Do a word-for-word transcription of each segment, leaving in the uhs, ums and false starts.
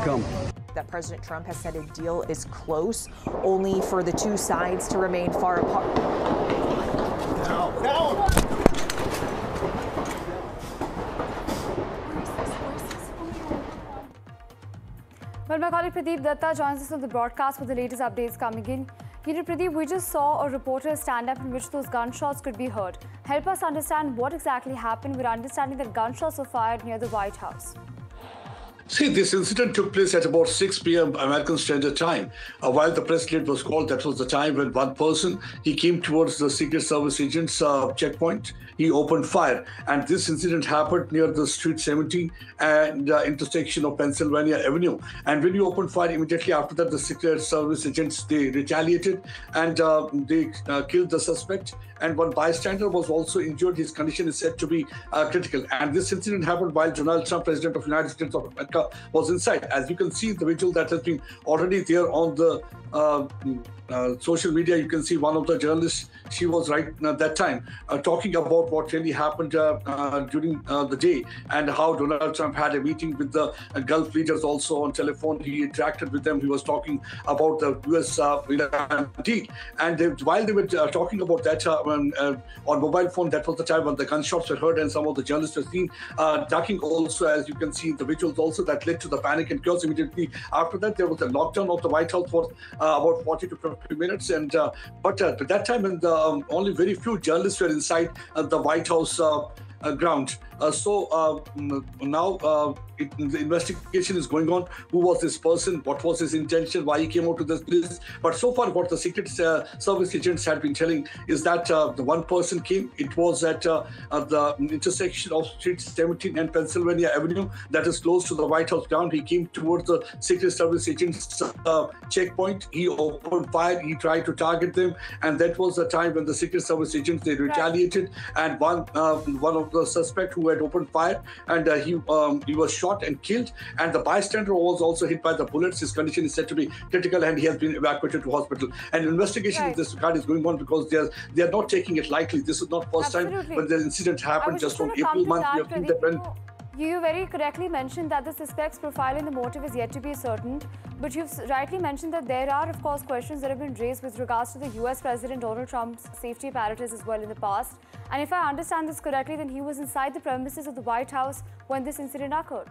come. That President Trump has said a deal is close, only for the two sides to remain far apart. Now, now. Well, my colleague Pradeep Datta joins us on the broadcast with the latest updates coming in. You know, Pradeep, we just saw a reporter stand up in which those gunshots could be heard. Help us understand what exactly happened. We're understanding that gunshots were fired near the White House. See, this incident took place at about six p m American Standard Time. Uh, while the press kit was called, that was the time when one person, he came towards the Secret Service agent's uh, checkpoint. He opened fire. And this incident happened near the Street seventeen and uh, intersection of Pennsylvania Avenue. And when he opened fire, immediately after that, the Secret Service agents, they retaliated and uh, they uh, killed the suspect. And one bystander was also injured. His condition is said to be uh, critical. And this incident happened while Donald Trump, President of the United States of America, was inside. As you can see, the visual that has been already there on the uh, uh, social media, you can see one of the journalists, she was right at that time uh, talking about what really happened uh, uh, during uh, the day and how Donald Trump had a meeting with the uh, Gulf leaders also on telephone. He interacted with them. He was talking about the U S uh, Iran deal. And they, while they were uh, talking about that uh, when, uh, on mobile phone, that was the time when the gunshots were heard and some of the journalists were seen uh, ducking also, as you can see in the visuals also, that led to the panic and chaos immediately. After that, there was a lockdown of the White House for uh, about forty to fifty minutes. And uh, but uh, at that time, when the, um, only very few journalists were inside uh, the White House uh, uh, ground. Uh, so uh, now uh, it, the investigation is going on. Who was this person? What was his intention? Why he came out to this place? But so far, what the Secret uh, Service agents had been telling is that uh, the one person came. It was at uh, uh, the intersection of Street seventeen and Pennsylvania Avenue, that is close to the White House ground. He came towards the Secret Service agents' uh, checkpoint. He opened fire. He tried to target them, and that was the time when the Secret Service agents, they retaliated, and one uh, one of the suspect who had opened fire, and uh, he um, he was shot and killed, and the bystander was also hit by the bullets. His condition is said to be critical, and he has been evacuated to hospital. And investigation right. in this regard is going on because they are they are not taking it lightly. This is not first Absolutely. time when the incident happened just on April month. That, we have seen that when You very correctly mentioned that the suspect's profile and the motive is yet to be ascertained, but you've rightly mentioned that there are, of course, questions that have been raised with regards to the U S President Donald Trump's safety apparatus as well in the past. And if I understand this correctly, then he was inside the premises of the White House when this incident occurred.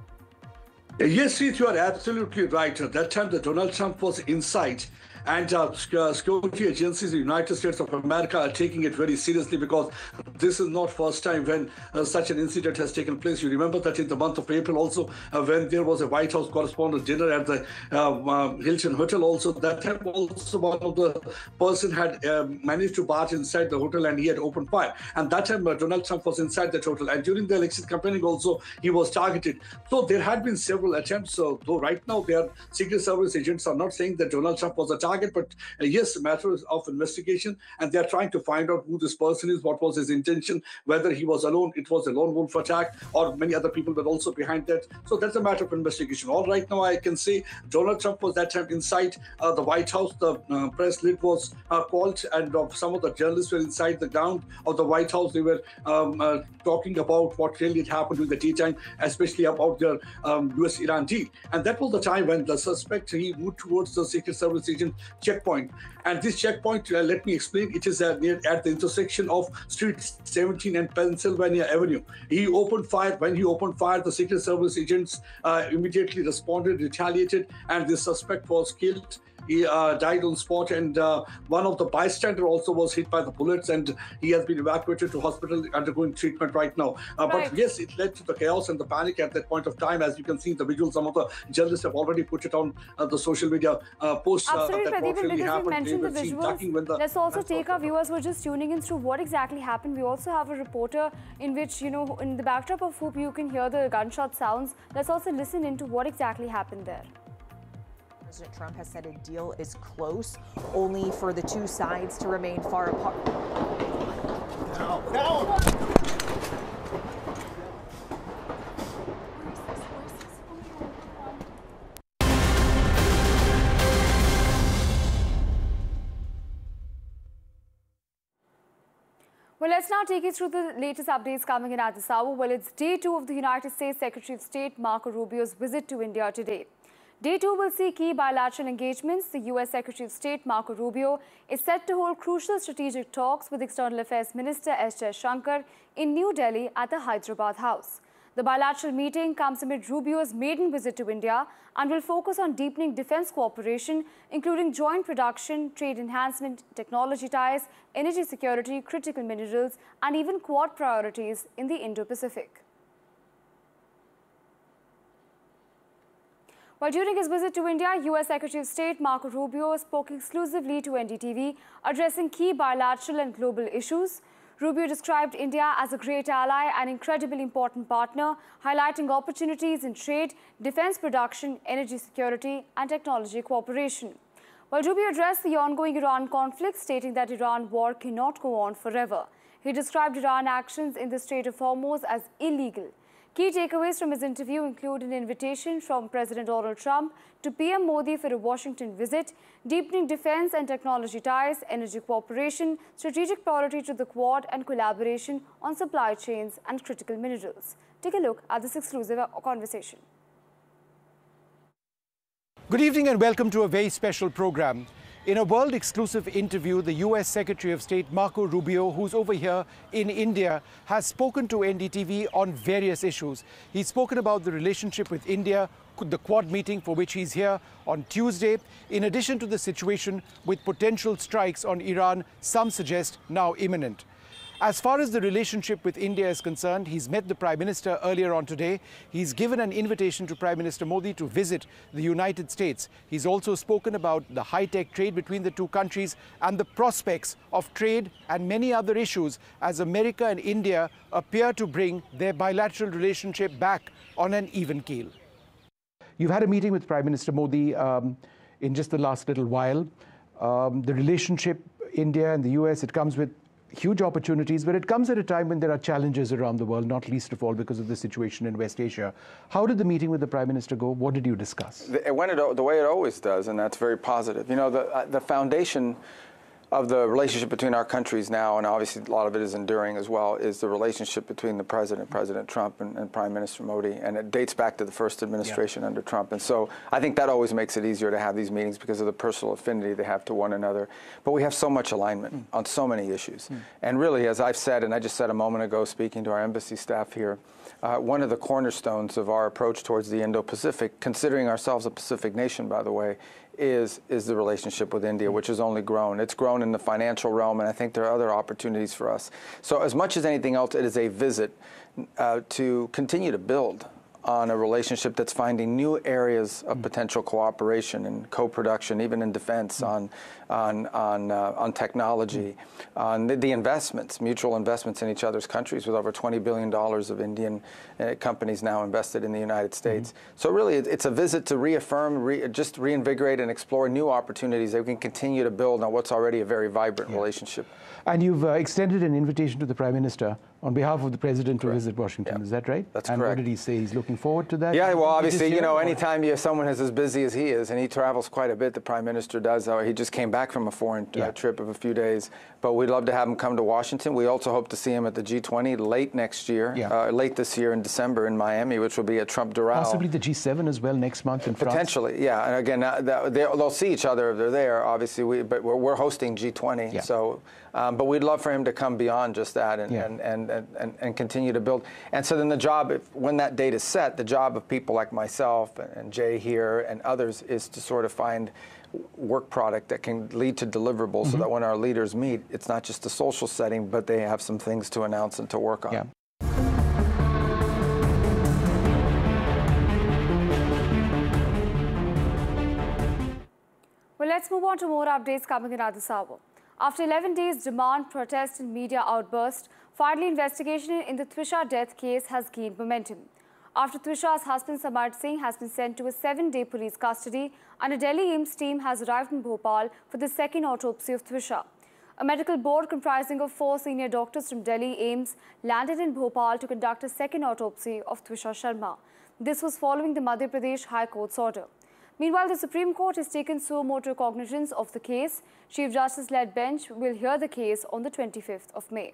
Yes, Reith, you are absolutely right. At that time, the Donald Trump was inside. And uh, security agencies in the United States of America are taking it very seriously because this is not first time when uh, such an incident has taken place. You remember that in the month of April also, uh, when there was a White House correspondent dinner at the uh, uh, Hilton Hotel also, that time also one of the person had uh, managed to barge inside the hotel and he had opened fire. And that time uh, Donald Trump was inside that hotel. And during the election campaigning also, he was targeted. So there had been several attempts. So though right now their Secret Service agents are not saying that Donald Trump was a target, but uh, yes, a matter of investigation, and they're trying to find out who this person is, what was his intention, whether he was alone, it was a lone wolf attack, or many other people were also behind that. So that's a matter of investigation. All right now, I can say Donald Trump was that time inside uh, the White House. The uh, press lid was uh, called, and uh, some of the journalists were inside the ground of the White House. They were um, uh, talking about what really had happened during the daytime, especially about the um, U S Iran deal. And that was the time when the suspect, he moved towards the Secret Service agent checkpoint. And this checkpoint, uh, let me explain, it is uh, near at the intersection of Street seventeen and Pennsylvania Avenue. He opened fire. When he opened fire, the Secret Service agents uh, immediately responded, retaliated, and the suspect was killed. He uh, died on spot, and uh, one of the bystander also was hit by the bullets, and he has been evacuated to hospital undergoing treatment right now. Uh, right. But yes, it led to the chaos and the panic at that point of time. As you can see in the visual, some of the journalists have already put it on uh, the social media uh, posts. Absolutely, uh, that Pradeep, what really because you mentioned the visuals. The Let's also take our viewers who are just tuning in through what exactly happened. We also have a reporter in which, you know, in the backdrop of whom you can hear the gunshot sounds. Let's also listen into what exactly happened there. President Trump has said a deal is close, only for the two sides to remain far apart. Now, now. Well, let's now take you through the latest updates coming in at this hour. Well, it's day two of the United States Secretary of State Marco Rubio's visit to India today. Day two will see key bilateral engagements. The U S Secretary of State Marco Rubio is set to hold crucial strategic talks with External Affairs Minister S. Jaishankar in New Delhi at the Hyderabad House. The bilateral meeting comes amid Rubio's maiden visit to India and will focus on deepening defense cooperation, including joint production, trade enhancement, technology ties, energy security, critical minerals, and even Quad priorities in the Indo-Pacific. While during his visit to India, U S Secretary of State Marco Rubio spoke exclusively to N D T V, addressing key bilateral and global issues. Rubio described India as a great ally and incredibly important partner, highlighting opportunities in trade, defense production, energy security, and technology cooperation. While Rubio addressed the ongoing Iran conflict, stating that Iran war cannot go on forever. He described Iran actions in the Strait of Hormuz as illegal. Key takeaways from his interview include an invitation from President Donald Trump to P M Modi for a Washington visit, deepening defense and technology ties, energy cooperation, strategic priority to the Quad, and collaboration on supply chains and critical minerals. Take a look at this exclusive conversation. Good evening and welcome to a very special program. In a world-exclusive interview, the U S Secretary of State Marco Rubio, who's over here in India, has spoken to N D T V on various issues. He's spoken about the relationship with India, the Quad meeting for which he's here on Tuesday, in addition to the situation with potential strikes on Iran, some suggest now imminent. As far as the relationship with India is concerned, he's met the Prime Minister earlier on today. He's given an invitation to Prime Minister Modi to visit the United States. He's also spoken about the high-tech trade between the two countries and the prospects of trade and many other issues as America and India appear to bring their bilateral relationship back on an even keel. You've had a meeting with Prime Minister Modi um, in just the last little while. Um, the relationship, India and the U S, it comes with huge opportunities, but it comes at a time when there are challenges around the world, not least of all because of the situation in West Asia. How did the meeting with the Prime Minister go? What did you discuss? It went the way it always does, and that's very positive. You know, the, uh, the foundation of the relationship between our countries now, and obviously a lot of it is enduring as well, is the relationship between the President, President Trump, and, and Prime Minister Modi, and it dates back to the first administration yeah. under Trump. And so I think that always makes it easier to have these meetings because of the personal affinity they have to one another. But we have so much alignment mm. on so many issues. Mm. And really, as I've said, and I just said a moment ago speaking to our embassy staff here, uh, one of the cornerstones of our approach towards the Indo-Pacific, considering ourselves a Pacific nation, by the way, is is the relationship with India, which has only grown. It's grown in the financial realm, and I think there are other opportunities for us. So as much as anything else, it is a visit uh, to continue to build on a relationship that's finding new areas of potential cooperation and co-production, even in defense, on on on uh, on technology, on the, the investments, mutual investments in each other's countries, with over twenty billion dollars of Indian uh, companies now invested in the United States. Mm-hmm. So really, it, it's a visit to reaffirm, re, just reinvigorate and explore new opportunities that we can continue to build on what's already a very vibrant yeah. relationship. And you've uh, extended an invitation to the Prime Minister on behalf of the President correct. to visit Washington. Yeah. Is that right? That's and correct. And what did he say? He's looking forward to that? Yeah, well, obviously, you know, or? anytime you have someone who's as busy as he is, and he travels quite a bit, the Prime Minister does. Uh, he just came back from a foreign uh, yeah. trip of a few days. But we'd love to have him come to Washington. We also hope to see him at the G twenty late next year, yeah. uh, late this year in December in Miami, which will be a Trump-Doral. Possibly the G seven as well next month in France? Potentially, yeah. And again, uh, they'll see each other if they're there, obviously. We, but we're, we're hosting G twenty. Yeah. So, um, but we'd love for him to come beyond just that and, yeah. and, and, and, and continue to build. And so then the job, if, when that date is set, the job of people like myself and, and Jay here and others is to sort of find work product that can lead to deliverables mm-hmm. so that when our leaders meet, it's not just a social setting, but they have some things to announce and to work on. Yeah. Well, let's move on to more updates coming in at this hour. After eleven days demand, protest and media outburst, finally investigation in the Twisha death case has gained momentum. After Twisha's husband Samart Singh has been sent to a seven-day police custody, and a Delhi AIIMS team has arrived in Bhopal for the second autopsy of Twisha. A medical board comprising of four senior doctors from Delhi AIIMS landed in Bhopal to conduct a second autopsy of Twisha Sharma. This was following the Madhya Pradesh High Court's order. Meanwhile, the Supreme Court has taken suo motu cognizance of the case. Chief Justice-led bench will hear the case on the twenty-fifth of May.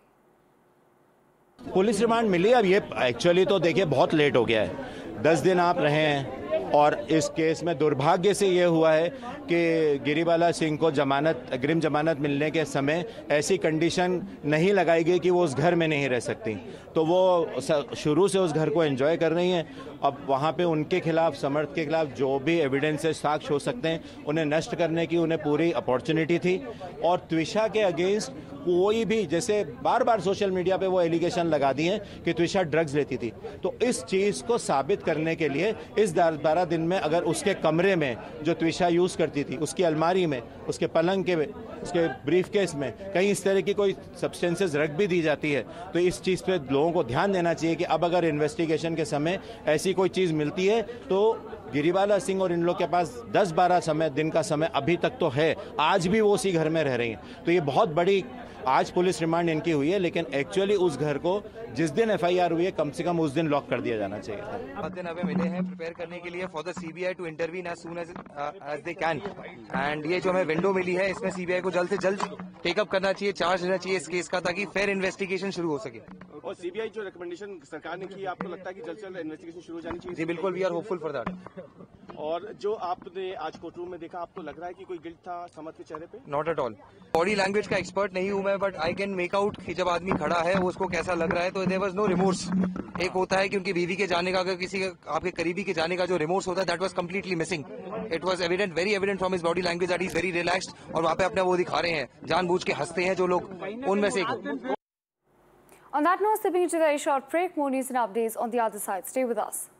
Police remand मिली अब ये actually तो देखिए बहुत late हो गया है दस दिन आप रहे हैं और इस केस में दुर्भाग्य से ये हुआ है कि गिरिबाला सिंह को जमानत अग्रिम जमानत मिलने के समय ऐसी कंडीशन नहीं लगाई गई कि वो उस घर में नहीं रह सकती, तो वो शुरू से उस घर को एंजॉय कर रही हैं। अब वहाँ पे उनके खिलाफ, समर्थ के खिलाफ जो भी एविडेंसेस, साक्ष्य हो सकते हैं, उन्हें नष्ट करने की उन्हें पूरी अपॉर्चुनिटी थी। और त्विषा के अगेंस्ट कोई भी, जैसे बार बार सोशल मीडिया पे वो एलिगेशन लगा दिए कि त्विषा ड्रग्स लेती थी, तो इस चीज़ को साबित करने के लिए इस बारह दिन में अगर उसके कमरे में जो त्विषा यूज़ करती थी, उसकी अलमारी में, उसके पलंग के, उसके ब्रीफ केस में कहीं इस तरह की कोई सब्सटेंसेस रख भी दी जाती है, तो इस चीज़ पे लोगों को ध्यान देना चाहिए कि अब अगर इन्वेस्टिगेशन के समय ऐसी कोई चीज़ मिलती है तो गिरिबाला सिंह और इन लोग के पास दस बारह समय दिन का समय अभी तक तो है, आज भी वो उसी घर में रह रही हैं। तो ये बहुत बड़ी आज पुलिस रिमांड इनकी हुई है, लेकिन एक्चुअली उस घर को जिस दिन एफआईआर हुई है कम से कम उस दिन लॉक कर दिया जाना चाहिए था। दिन हमें मिले हैं प्रिपेयर करने के लिए for the CBI to intervene as soon as as they can, and ये जो हमें विंडो मिली है इसमें सीबीआई को जल्द से जल्द टेकअप करना चाहिए, चार्ज लेना चाहिए इस केस का, ताकि फेयर इन्वेस्टिगेशन शुरू हो सके। और सीबीआई जो रिकमेंडेशन सरकार ने की, आपको लगता है कि जल्द से जल्द इन्वेस्टिगेशन शुरू हो जानी चाहिए? जी बिल्कुल, we are hopeful for that. और जो आपने आज कोर्ट रूम में देखा, आपको लग रहा है कि कोई गिल्ट था समझ के चेहरे पे? Not at all. Body language का एक्सपर्ट नहीं हूं मैं, but I can make out कि जब आदमी खड़ा है वो उसको कैसा लग रहा है, तो देयर वाज नो रिमोर्स। एक होता है कि उनकी बीवी के जाने का, अगर किसी आपके करीबी के जाने का जो रिमोर्स होता है, that was completely missing. It was evident, very evident from his body language that he is very relaxed, और वहां पे अपने वो दिखा रहे हैं, जानबूझ के हंसते हैं जो लोग, उनमें से एक। On that note, sipping into a very short break, more news and updates on the other side. Stay with us.